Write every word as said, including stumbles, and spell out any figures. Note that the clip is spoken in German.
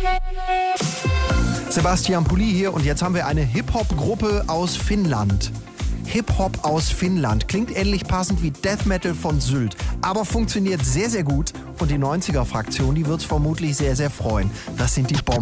Sebastian Pulli hier und jetzt haben wir eine Hip-Hop-Gruppe aus Finnland. Hip-Hop aus Finnland. Klingt ähnlich passend wie Death Metal von Sylt, aber funktioniert sehr, sehr gut und die neunziger-Fraktion, die wird's vermutlich sehr, sehr freuen. Das sind die Bomben.